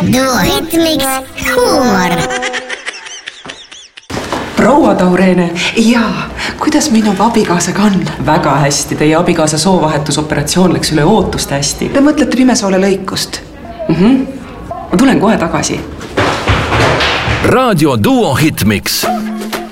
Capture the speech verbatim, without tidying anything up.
Duo Hitmix huumor. Proua Taureene, jaa, kuidas minu abikaasaga on? Väga hästi, teie abikaasa soovahetusoperatsioon läks üle ootuste hästi. Te mõtlete pimesoole lõikust? Mm-hmm. Ma tulen kohe tagasi. Raadio Duo Hitmix.